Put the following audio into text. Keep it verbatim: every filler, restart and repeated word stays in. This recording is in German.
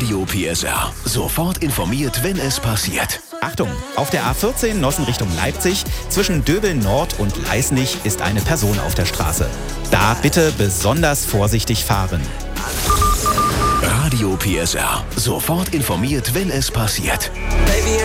Radio P S R. Sofort informiert, wenn es passiert. Achtung, auf der A vierzehn Nossen Richtung Leipzig zwischen Döbeln Nord und Leißnich ist eine Person auf der Straße. Da bitte besonders vorsichtig fahren. Radio P S R. Sofort informiert, wenn es passiert.